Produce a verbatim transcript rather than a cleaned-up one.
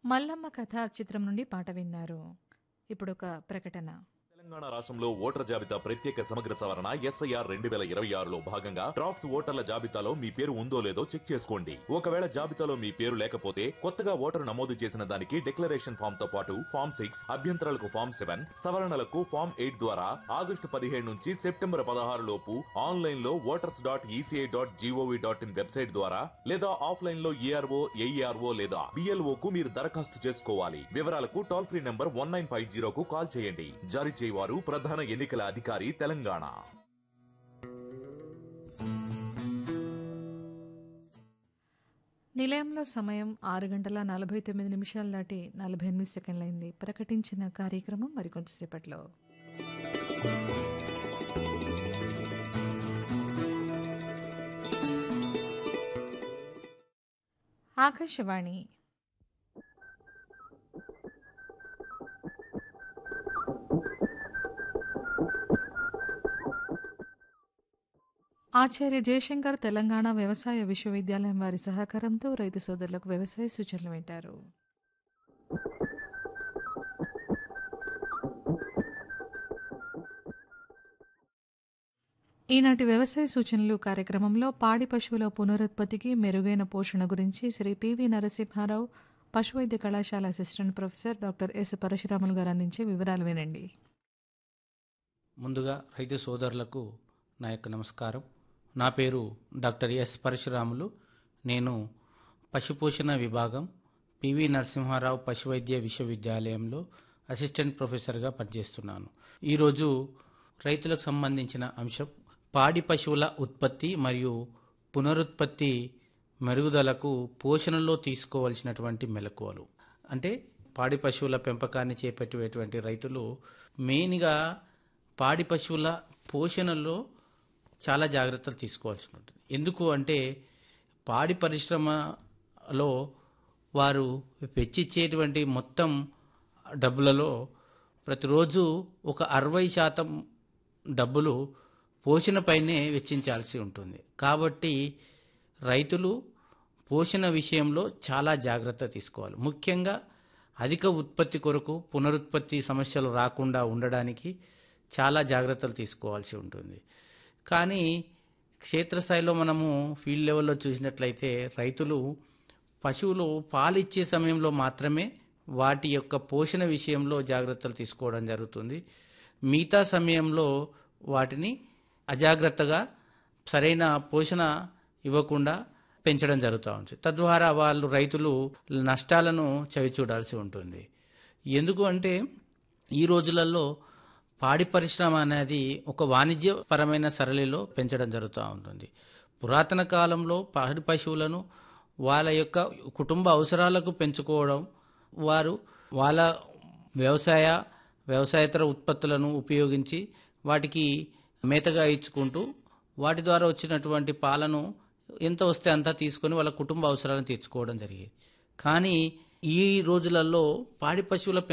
మల్లమ్మ కథ చిత్రం నుండి పాట విన్నారు. ఇప్పుడొక ప్రకటన. తెలంగాణ రాష్ట్రంలో ఓటర్ జాబితా ప్రత్యేక సమగ్ర సవరణ ఎస్ఐఆర్ రెండు వేల ఇరవై ఆరులో భాగంగా డ్రాఫ్ట్స్ ఓటర్ల జాబితాలో మీ పేరు ఉందో లేదో చెక్ చేసుకోండి. ఒకవేళ జాబితాలో మీ పేరు లేకపోతే కొత్తగా ఓటరు నమోదు చేసిన దానికి డిక్లరేషన్ ఫామ్ తో పాటు ఫామ్ సిక్స్ అభ్యంతరాలకు ఫామ్ సెవెన్ సవరణలకు ఫామ్ ఎయిట్ ద్వారా ఆగస్టు పదిహేడు నుంచి సెప్టెంబర్ పదహారు లోపు ఆన్లైన్ లో voters dot ECI dot GOV dot in website ద్వారా లేదా ఆఫ్లైన్ లో ఏఆర్ఓ ఏఈఆర్ఓ లేదా బిఎల్ఓ కు మీరు దరఖాస్తు చేసుకోవాలి. వివరాలకు toll free number one nine five జీరోకు call చేయండి. జారీ వారు ప్రధాన ఎన్నికల అధికారి తెలంగాణ. నిలయంలో సమయం ఆరు గంటల నలభై తొమ్మిది నిమిషాలు దాటి నలభై ఎనిమిది సెకండ్లైంది. ప్రకటించిన కార్యక్రమం మరికొంచెంసేపట్లో. ఆకాశవాణి ఆచార్య జయశంకర్ తెలంగాణ వ్యవసాయ విశ్వవిద్యాలయం వారి సహకారంతో రైతు సోదరులకు వ్యవసాయ సూచనలు వింటారు. ఈనాటి వ్యవసాయ సూచనలు కార్యక్రమంలో పాడి పశువుల పునరుత్పత్తికి మెరుగైన పోషణ గురించి శ్రీ పివి నరసింహారావు పశువైద్య కళాశాల assistant professor doctor yes Parasuramulu గారు అందించే వివరాలు వినండి. ముందుగా రైతు సోదరులకు నా యొక్క నమస్కారం. నా పేరు డాక్టర్ ఎస్ పరశురాములు. నేను పశుపోషణ విభాగం పివి నరసింహారావు పశువైద్య విశ్వవిద్యాలయంలో అసిస్టెంట్ ప్రొఫెసర్గా పనిచేస్తున్నాను. ఈరోజు రైతులకు సంబంధించిన అంశం పాడి పశువుల ఉత్పత్తి మరియు పునరుత్పత్తి మెరుగుదలకు పోషణలో తీసుకోవాల్సినటువంటి మెలకువలు. అంటే పాడి పశువుల పెంపకాన్ని చేపట్టేటువంటి రైతులు మెయిన్గా పాడి పశువుల పోషణలో చాలా జాగ్రత్తలు తీసుకోవాల్సి ఉంటుంది. ఎందుకు అంటే పాడి పరిశ్రమలో వారు వెచ్చిచ్చేటువంటి మొత్తం డబ్బులలో ప్రతిరోజు ఒక అరవై శాతం డబ్బులు పోషణపైనే వెచ్చించాల్సి ఉంటుంది. కాబట్టి రైతులు పోషణ విషయంలో చాలా జాగ్రత్త తీసుకోవాలి. ముఖ్యంగా అధిక ఉత్పత్తి కొరకు పునరుత్పత్తి సమస్యలు రాకుండా ఉండడానికి చాలా జాగ్రత్తలు తీసుకోవాల్సి ఉంటుంది. కానీ క్షేత్రస్థాయిలో మనము ఫీల్డ్ లెవెల్లో చూసినట్లయితే రైతులు పశువులు పాలిచ్చే సమయంలో మాత్రమే వాటి యొక్క పోషణ విషయంలో జాగ్రత్తలు తీసుకోవడం జరుగుతుంది. మిగతా సమయంలో వాటిని అజాగ్రత్తగా సరైన పోషణ ఇవ్వకుండా పెంచడం జరుగుతూ ఉంటుంది. తద్వారా వాళ్ళు రైతులు నష్టాలను చవిచూడాల్సి ఉంటుంది. ఎందుకు అంటే ఈ రోజులలో పాడి పరిశ్రమ అనేది ఒక వాణిజ్యపరమైన సరళిలో పెంచడం జరుగుతూ ఉంటుంది. పురాతన కాలంలో పాడి పశువులను వాళ్ళ యొక్క కుటుంబ అవసరాలకు పెంచుకోవడం, వారు వాళ్ళ వ్యవసాయ వ్యవసాయేతర ఉత్పత్తులను ఉపయోగించి వాటికి మేతగా ఇచ్చుకుంటూ వాటి ద్వారా వచ్చినటువంటి పాలను ఎంత వస్తే అంతా తీసుకొని వాళ్ళ కుటుంబ అవసరాలను తీర్చుకోవడం జరిగేది. కానీ ఈ రోజులలో పాడి పశువుల